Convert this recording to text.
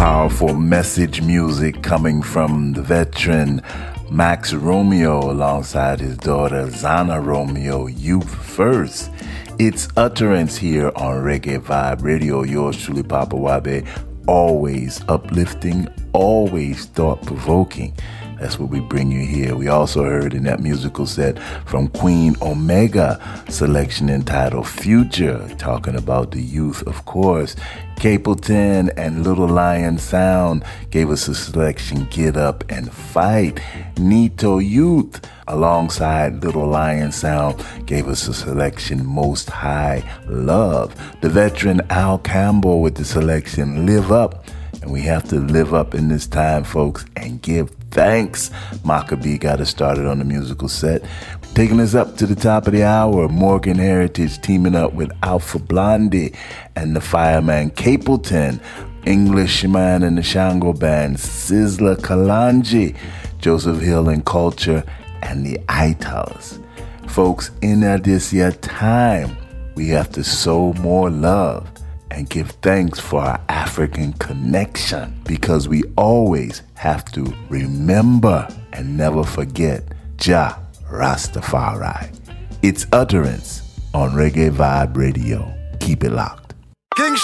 Powerful message music coming from the veteran Max Romeo alongside his daughter Zana Romeo, Youth First. It's Utterance here on Reggae Vibe Radio. Yours truly, Papa Wabe. Always uplifting, always thought-provoking. That's what we bring you here. We also heard in that musical set from Queen Omega, selection entitled Future, talking about the youth, of course. Capleton and Little Lion Sound gave us a selection, Get Up and Fight. Nito Youth, alongside Little Lion Sound, gave us a selection, Most High Love. The veteran Al Campbell with the selection, Live Up. And we have to live up in this time, folks, and give thanks. Maccabee got us started on the musical set. Taking us up to the top of the hour, Morgan Heritage teaming up with Alpha Blondie and the Fireman Capleton, Englishman and the Shango Band, Sizzla Kalonji, Joseph Hill and Culture, and the Itals. Folks, in this year time, we have to sow more love and give thanks for our African connection, because we always have to remember and never forget Jah Rastafari. It's Utterance on Reggae Vibe Radio. Keep it locked. King